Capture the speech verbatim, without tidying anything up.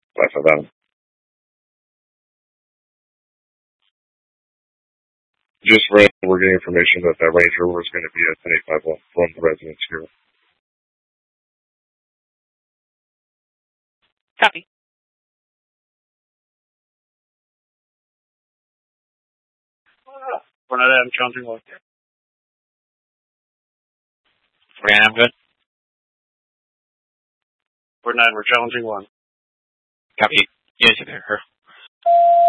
Five for them. Just read, we're getting information that that Ranger was going to be a ten eighty-five one from the residents here. Copy. We're not having challenging one. We're I'm good. We're nine, we're challenging one. Copy. Yes, you there.